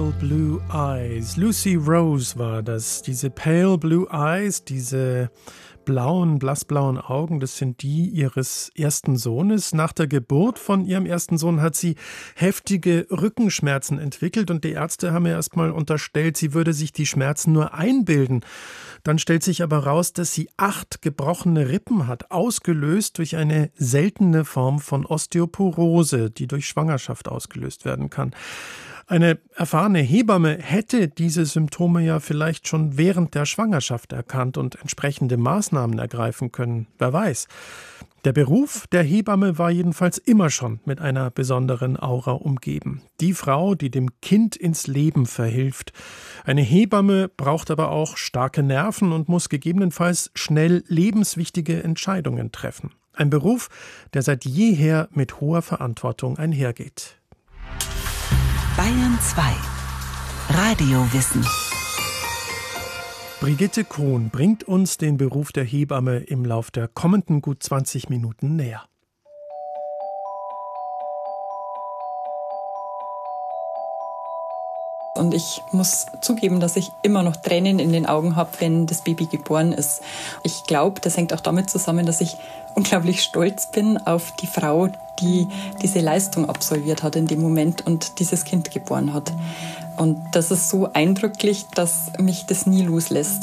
Pale Blue Eyes. Lucy Rose war das. Diese Pale Blue Eyes, diese blassblauen Augen, das sind die ihres ersten Sohnes. Nach der Geburt von ihrem ersten Sohn hat sie heftige Rückenschmerzen entwickelt und die Ärzte haben ihr erstmal unterstellt, sie würde sich die Schmerzen nur einbilden. Dann stellt sich aber raus, dass sie 8 gebrochene Rippen hat, ausgelöst durch eine seltene Form von Osteoporose, die durch Schwangerschaft ausgelöst werden kann. Eine erfahrene Hebamme hätte diese Symptome ja vielleicht schon während der Schwangerschaft erkannt und entsprechende Maßnahmen ergreifen können. Wer weiß. Der Beruf der Hebamme war jedenfalls immer schon mit einer besonderen Aura umgeben. Die Frau, die dem Kind ins Leben verhilft. Eine Hebamme braucht aber auch starke Nerven und muss gegebenenfalls schnell lebenswichtige Entscheidungen treffen. Ein Beruf, der seit jeher mit hoher Verantwortung einhergeht. Bayern 2 Radiowissen. Brigitte Kohn bringt uns den Beruf der Hebamme im Lauf der kommenden gut 20 Minuten näher. Und ich muss zugeben, dass ich immer noch Tränen in den Augen habe, wenn das Baby geboren ist. Ich glaube, das hängt auch damit zusammen, dass ich unglaublich stolz bin auf die Frau, die diese Leistung absolviert hat in dem Moment und dieses Kind geboren hat. Und das ist so eindrücklich, dass mich das nie loslässt.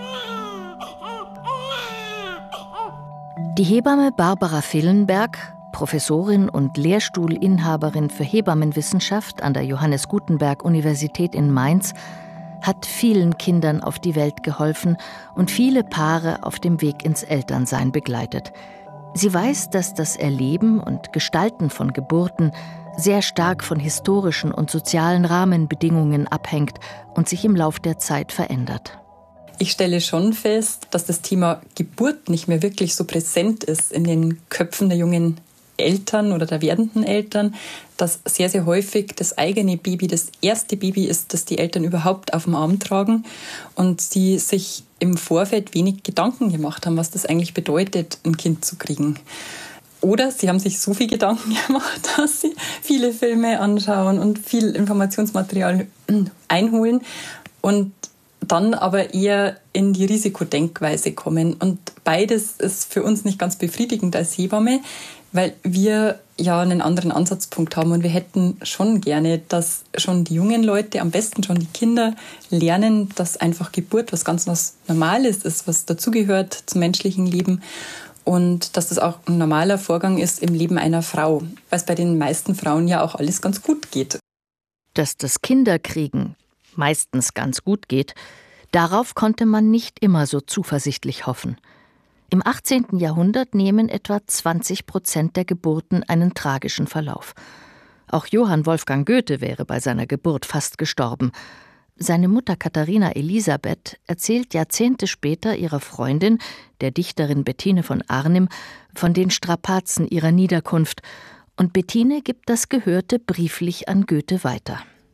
Die Hebamme Barbara Villenberg, Professorin und Lehrstuhlinhaberin für Hebammenwissenschaft an der Johannes Gutenberg Universität in Mainz, hat vielen Kindern auf die Welt geholfen und viele Paare auf dem Weg ins Elternsein begleitet. Sie weiß, dass das Erleben und Gestalten von Geburten sehr stark von historischen und sozialen Rahmenbedingungen abhängt und sich im Lauf der Zeit verändert. Ich stelle schon fest, dass das Thema Geburt nicht mehr wirklich so präsent ist in den Köpfen der jungen Eltern oder der werdenden Eltern, dass sehr, sehr häufig das eigene Baby das erste Baby ist, das die Eltern überhaupt auf dem Arm tragen und sie sich im Vorfeld wenig Gedanken gemacht haben, was das eigentlich bedeutet, ein Kind zu kriegen. Oder sie haben sich so viel Gedanken gemacht, dass sie viele Filme anschauen und viel Informationsmaterial einholen und dann aber eher in die Risikodenkweise kommen. Und beides ist für uns nicht ganz befriedigend als Hebamme, weil wir ja einen anderen Ansatzpunkt haben und wir hätten schon gerne, dass schon die jungen Leute, am besten schon die Kinder, lernen, dass einfach Geburt was ganz Normales ist, was dazugehört zum menschlichen Leben und dass das auch ein normaler Vorgang ist im Leben einer Frau, weil es bei den meisten Frauen ja auch alles ganz gut geht. Dass das Kinderkriegen meistens ganz gut geht, darauf konnte man nicht immer so zuversichtlich hoffen. Im 18. Jahrhundert nehmen etwa 20% der Geburten einen tragischen Verlauf. Auch Johann Wolfgang Goethe wäre bei seiner Geburt fast gestorben. Seine Mutter Katharina Elisabeth erzählt Jahrzehnte später ihrer Freundin, der Dichterin Bettine von Arnim, von den Strapazen ihrer Niederkunft. Und Bettine gibt das Gehörte brieflich an Goethe weiter.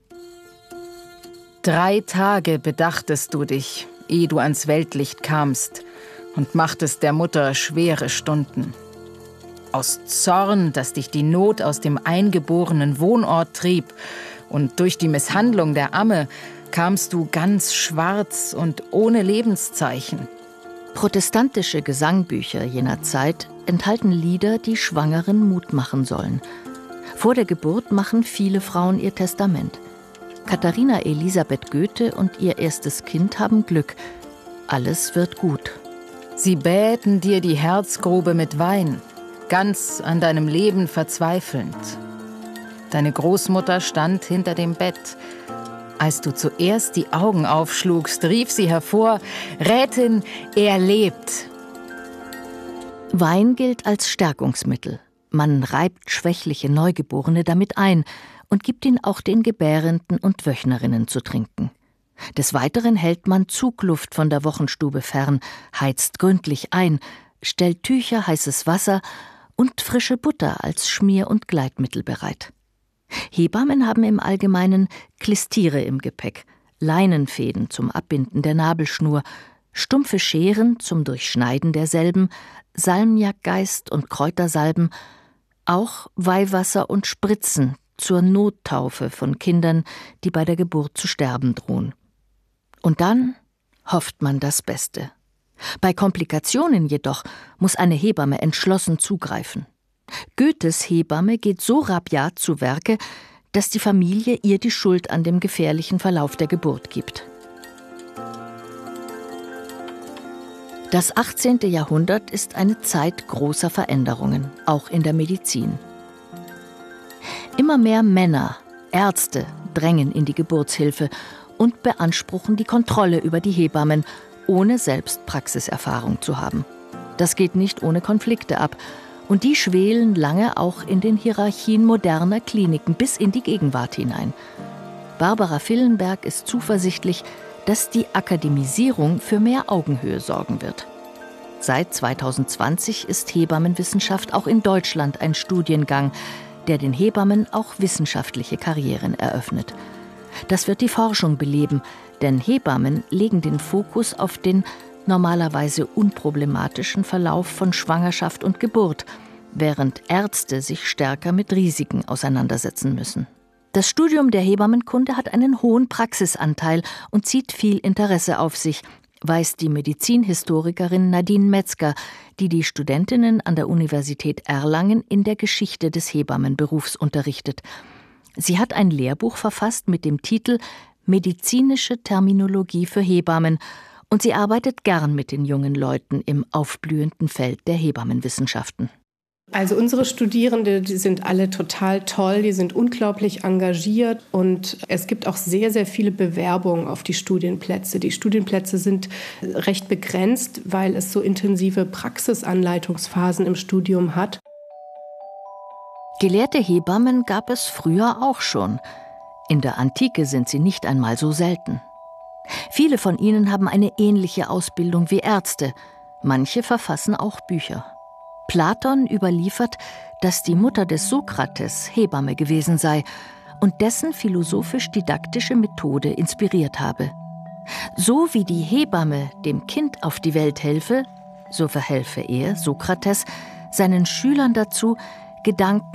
3 Tage bedachtest du dich, ehe du ans Weltlicht kamst, und machtest der Mutter schwere Stunden. Aus Zorn, dass dich die Not aus dem eingeborenen Wohnort trieb, und durch die Misshandlung der Amme kamst du ganz schwarz und ohne Lebenszeichen. Protestantische Gesangbücher jener Zeit enthalten Lieder, die Schwangeren Mut machen sollen. Vor der Geburt machen viele Frauen ihr Testament. Katharina Elisabeth Goethe und ihr erstes Kind haben Glück. Alles wird gut. Sie bäten dir die Herzgrube mit Wein, ganz an deinem Leben verzweifelnd. Deine Großmutter stand hinter dem Bett. Als du zuerst die Augen aufschlugst, rief sie hervor: »Rätin, er lebt!« Wein gilt als Stärkungsmittel. Man reibt schwächliche Neugeborene damit ein und gibt ihn auch den Gebärenden und Wöchnerinnen zu trinken. Des Weiteren hält man Zugluft von der Wochenstube fern, heizt gründlich ein, stellt Tücher, heißes Wasser und frische Butter als Schmier- und Gleitmittel bereit. Hebammen haben im Allgemeinen Klistiere im Gepäck, Leinenfäden zum Abbinden der Nabelschnur, stumpfe Scheren zum Durchschneiden derselben, Salmiakgeist und Kräutersalben, auch Weihwasser und Spritzen, zur Nottaufe von Kindern, die bei der Geburt zu sterben drohen. Und dann hofft man das Beste. Bei Komplikationen jedoch muss eine Hebamme entschlossen zugreifen. Goethes Hebamme geht so rabiat zu Werke, dass die Familie ihr die Schuld an dem gefährlichen Verlauf der Geburt gibt. Das 18. Jahrhundert ist eine Zeit großer Veränderungen, auch in der Medizin. Immer mehr Männer, Ärzte, drängen in die Geburtshilfe und beanspruchen die Kontrolle über die Hebammen, ohne selbst Praxiserfahrung zu haben. Das geht nicht ohne Konflikte ab. Und die schwelen lange auch in den Hierarchien moderner Kliniken bis in die Gegenwart hinein. Barbara Villenberg ist zuversichtlich, dass die Akademisierung für mehr Augenhöhe sorgen wird. Seit 2020 ist Hebammenwissenschaft auch in Deutschland ein Studiengang, der den Hebammen auch wissenschaftliche Karrieren eröffnet. Das wird die Forschung beleben, denn Hebammen legen den Fokus auf den normalerweise unproblematischen Verlauf von Schwangerschaft und Geburt, während Ärzte sich stärker mit Risiken auseinandersetzen müssen. Das Studium der Hebammenkunde hat einen hohen Praxisanteil und zieht viel Interesse auf sich, weiß die Medizinhistorikerin Nadine Metzger, die die Studentinnen an der Universität Erlangen in der Geschichte des Hebammenberufs unterrichtet. Sie hat ein Lehrbuch verfasst mit dem Titel »Medizinische Terminologie für Hebammen« und sie arbeitet gern mit den jungen Leuten im aufblühenden Feld der Hebammenwissenschaften. Also unsere Studierende, die sind alle total toll, die sind unglaublich engagiert und es gibt auch sehr, sehr viele Bewerbungen auf die Studienplätze. Die Studienplätze sind recht begrenzt, weil es so intensive Praxisanleitungsphasen im Studium hat. Gelehrte Hebammen gab es früher auch schon. In der Antike sind sie nicht einmal so selten. Viele von ihnen haben eine ähnliche Ausbildung wie Ärzte. Manche verfassen auch Bücher. Platon überliefert, dass die Mutter des Sokrates Hebamme gewesen sei und dessen philosophisch-didaktische Methode inspiriert habe. So wie die Hebamme dem Kind auf die Welt helfe, so verhelfe er, Sokrates, seinen Schülern dazu, Gedanken